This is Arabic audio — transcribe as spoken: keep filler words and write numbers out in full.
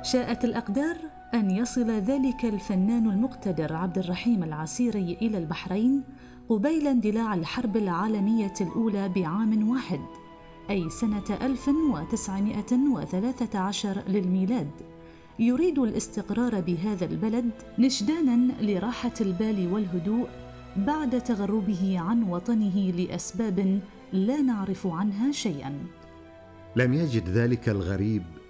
شاءت الأقدار أن يصل ذلك الفنان المقتدر عبد الرحيم العسيري إلى البحرين قبيل اندلاع الحرب العالمية الأولى بعام واحد، أي سنة ألف وتسعمائة وثلاثة عشر للميلاد، يريد الاستقرار بهذا البلد نشداناً لراحة البال والهدوء بعد تغربه عن وطنه لأسباب لا نعرف عنها شيئاً. لم يجد ذلك الغريب